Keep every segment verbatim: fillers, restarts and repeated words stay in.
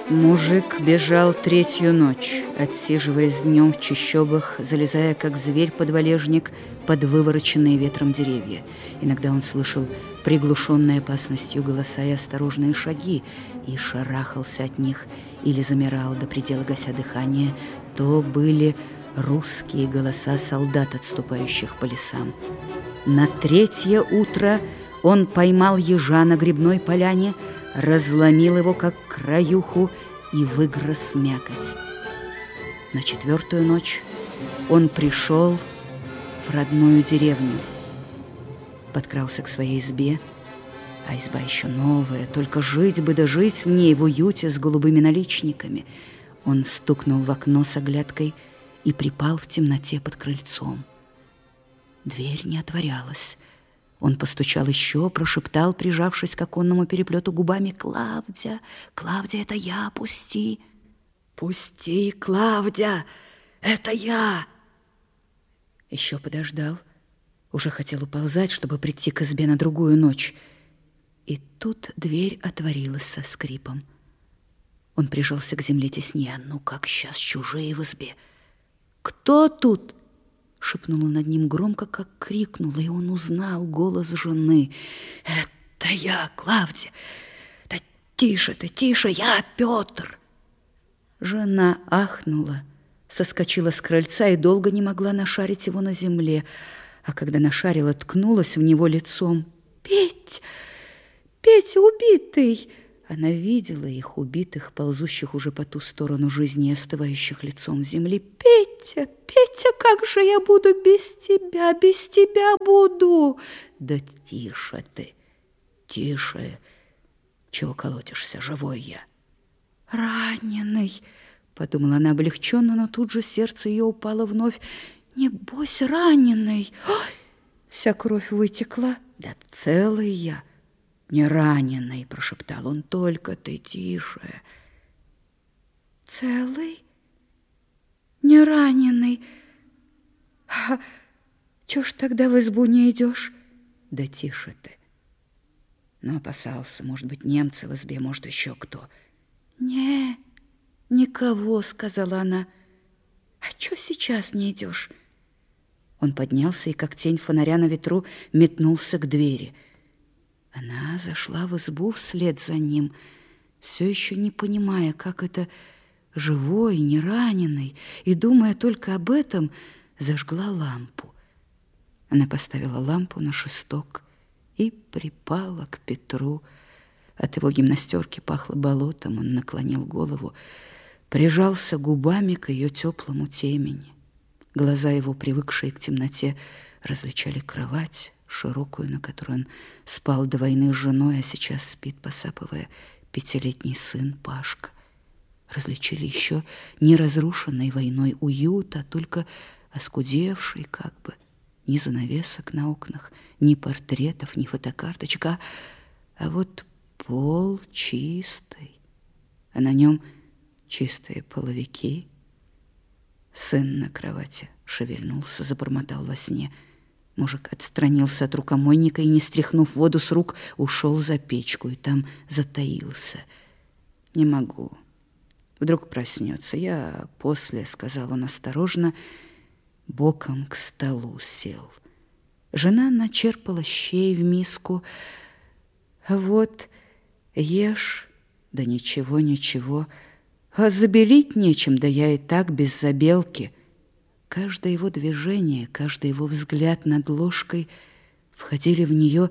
Мужик бежал третью ночь, отсиживаясь днем в чащобах, залезая, как зверь под валежник, под вывороченные ветром деревья. Иногда он слышал приглушенные опасностью голоса и осторожные шаги, и шарахался от них или замирал до предела, гася дыхание. То были русские голоса солдат, отступающих по лесам. На третье утро он поймал ежа на грибной поляне, разломил его, как краюху, и выгрыз мякоть. На четвертую ночь он пришел в родную деревню. Подкрался к своей избе, а изба еще новая, только жить бы да жить в ней в уюте с голубыми наличниками. Он стукнул в окно с оглядкой и припал в темноте под крыльцом. Дверь не отворялась. Он постучал еще, прошептал, прижавшись к оконному переплету губами: «Клавдия, Клавдия, это я, пусти! Пусти, Клавдия, это я!» Еще подождал, уже хотел уползать, чтобы прийти к избе на другую ночь. И тут дверь отворилась со скрипом. Он прижался к земле теснее. «Ну, как сейчас чужие в избе!» «Кто тут?» Шепнула над ним громко, как крикнула, и он узнал голос жены. «Это я, Клавдия! Да тише ты, тише, я Петр!» Жена ахнула, соскочила с крыльца и долго не могла нашарить его на земле, а когда нашарила, ткнулась в него лицом. «Петь! Петя убитый!» Она видела их, убитых, ползущих уже по ту сторону жизни и остывающих лицом в земле. «Петя, Петя, как же я буду без тебя, без тебя буду!» «Да тише ты, тише! Чего колотишься, живой я!» «Раненый!» — подумала она облегченно, но тут же сердце ее упало вновь. «Небось, раненый! Ой, вся кровь вытекла!» «Да целый я!» «Не раненый!» — прошептал он. «Только ты тише!» «Целый? Не раненый? А чё ж тогда в избу не идешь?» «Да тише ты!» Но опасался, может быть, немцы в избе, может, еще кто. «Не, никого!» — сказала она. «А чё сейчас не идешь?» Он поднялся и, как тень фонаря на ветру, метнулся к двери. Она зашла в избу вслед за ним, все еще не понимая, как это живой, не раненый, и, думая только об этом, зажгла лампу. Она поставила лампу на шесток и припала к Петру. От его гимнастерки пахло болотом, он наклонил голову, прижался губами к ее теплому темени. Глаза его, привыкшие к темноте, различали кровать, широкую, на которой он спал до войны с женой, а сейчас спит, посапывая, пятилетний сын Пашка. Различили еще не разрушенный войной уют, а только оскудевший как бы. Ни занавесок на окнах, ни портретов, ни фотокарточек, а, а вот пол чистый, а на нем чистые половики. Сын на кровати шевельнулся, забормотал во сне. Мужик отстранился от рукомойника и, не стряхнув воду с рук, ушел за печку и там затаился. «Не могу. Вдруг проснется. Я после», — сказал он осторожно, боком к столу сел. Жена начерпала щей в миску. «Вот, ешь, да ничего, ничего. А забелить нечем, да я и так без забелки». Каждое его движение, каждый его взгляд над ложкой входили в нее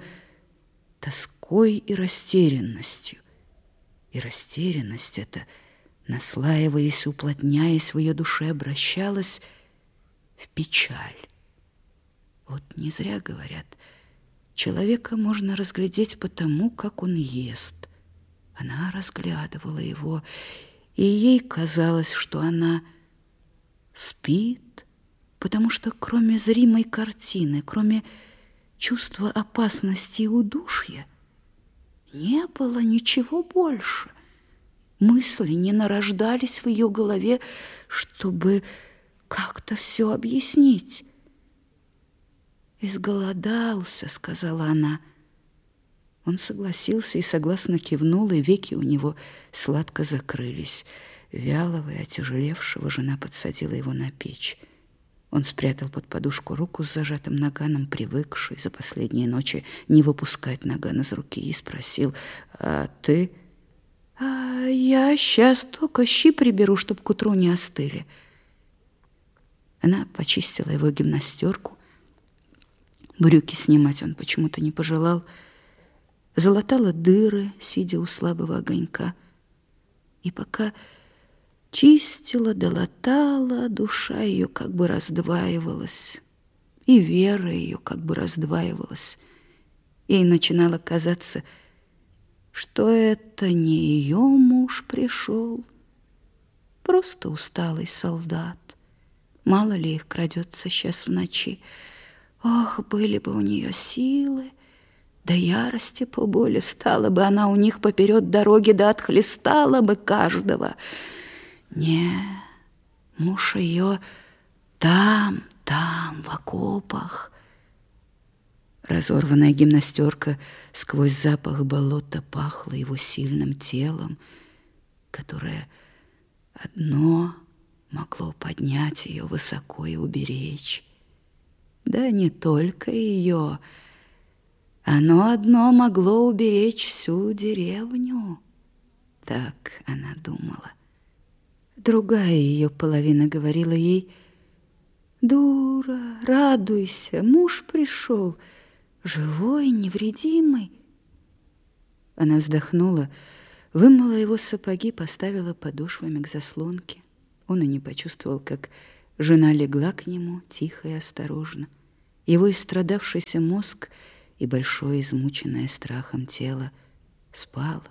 тоской и растерянностью. И растерянность эта, наслаиваясь, уплотняясь в ее душе, обращалась в печаль. Вот не зря говорят, человека можно разглядеть по тому, как он ест. Она разглядывала его, и ей казалось, что она спит, потому что кроме зримой картины, кроме чувства опасности и удушья, не было ничего больше. Мысли не нарождались в ее голове, чтобы как-то все объяснить. «Изголодался», — сказала она. Он согласился и согласно кивнул, и веки у него сладко закрылись. Вялого и отяжелевшего жена подсадила его на печь. Он спрятал под подушку руку с зажатым наганом, привыкший за последние ночи не выпускать наган из руки, и спросил: «А ты?» «А я сейчас только щи приберу, чтоб к утру не остыли». Она почистила его гимнастерку. Брюки снимать он почему-то не пожелал. Залатала дыры, сидя у слабого огонька. И пока чистила, долатала, душа ее как бы раздваивалась, и вера ее как бы раздваивалась. Ей начинало казаться, что это не ее муж пришел, просто усталый солдат. Мало ли их крадется сейчас в ночи. Ох, были бы у нее силы, до ярости по боли встала бы она у них поперед дороги, да отхлестала бы каждого. Не, муж ее там, там, в окопах. Разорванная гимнастерка сквозь запах болота пахла его сильным телом, которое одно могло поднять ее высоко и уберечь. Да не только ее, оно одно могло уберечь всю деревню. Так она думала. Другая ее половина говорила ей: «Дура, радуйся, муж пришел, живой, невредимый». Она вздохнула, вымыла его сапоги, поставила подошвами к заслонке. Он и не почувствовал, как жена легла к нему тихо и осторожно. Его истрадавшийся мозг и большое измученное страхом тело спало.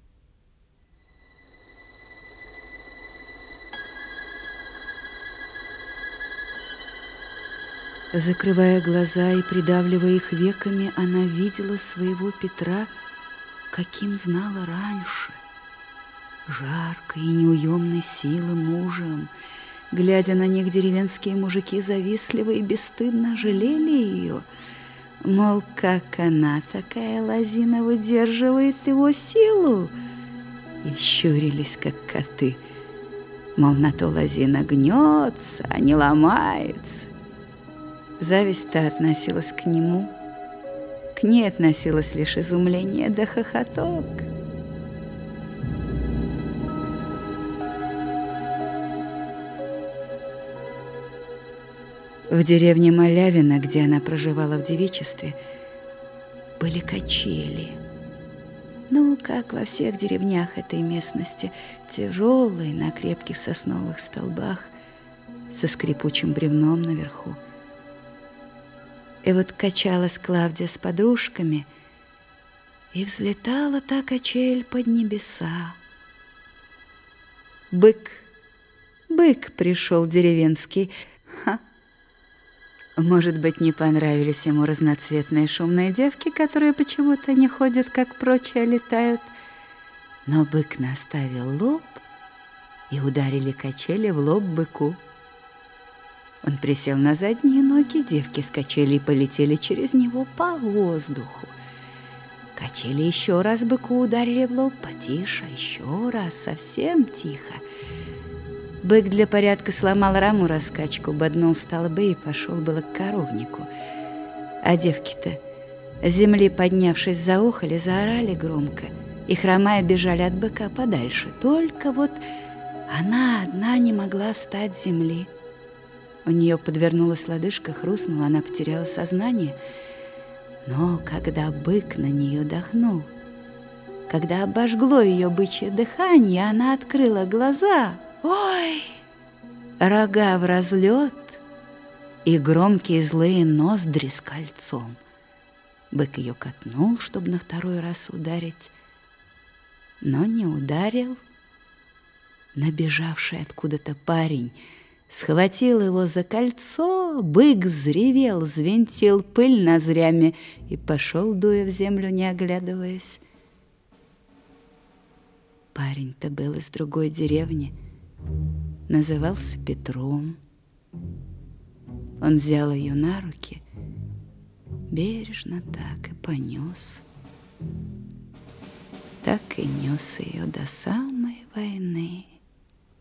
Закрывая глаза и придавливая их веками, она видела своего Петра, каким знала раньше, жаркой и неуемной силы мужем. Глядя на них, деревенские мужики завистливо и бесстыдно жалели ее, мол, как она, такая лозина, выдерживает его силу, и щурились, как коты, мол, на то лозина гнется, а не ломается. Зависть-то относилась к нему, к ней относилось лишь изумление да хохоток. В деревне Малявино, где она проживала в девичестве, были качели. Ну, как во всех деревнях этой местности, тяжелые на крепких сосновых столбах со скрипучим бревном наверху. И вот качалась Клавдия с подружками, и взлетала та качель под небеса. Бык, бык пришел деревенский. Ха! Может быть, не понравились ему разноцветные шумные девки, которые почему-то не ходят, как прочие, а летают. Но бык наставил лоб, и ударили качели в лоб быку. Он присел на задние ноги, девки с качелей полетели через него по воздуху. Качели еще раз быку ударили в лоб, потише, еще раз, совсем тихо. Бык для порядка сломал раму раскачку, боднул столбы и пошел было к коровнику. А девки-то, с земли поднявшись, заохали, заорали громко и, хромая, бежали от быка подальше. Только вот она одна не могла встать с земли. У нее подвернулась лодыжка, хрустнула, она потеряла сознание. Но когда бык на нее дохнул, когда обожгло ее бычье дыхание, она открыла глаза. Ой! Рога в разлет и громкие злые ноздри с кольцом. Бык ее катнул, чтобы на второй раз ударить, но не ударил. Набежавший откуда-то парень схватил его за кольцо, бык взревел, взвинтил пыль ноздрями и пошел, дуя в землю, не оглядываясь. Парень-то был из другой деревни, назывался Петром. Он взял ее на руки, бережно так и понес. так и нес ее до самой войны.